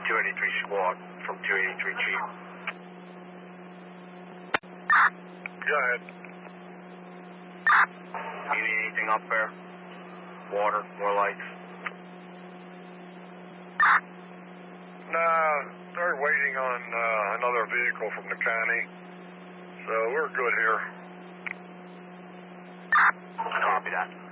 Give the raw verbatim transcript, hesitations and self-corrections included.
two eighty-three squad from two eighty-three Chief. Go ahead. You need anything up there? Water, more lights? Nah, they're waiting on uh, another vehicle from the county, so we're good here. Copy that.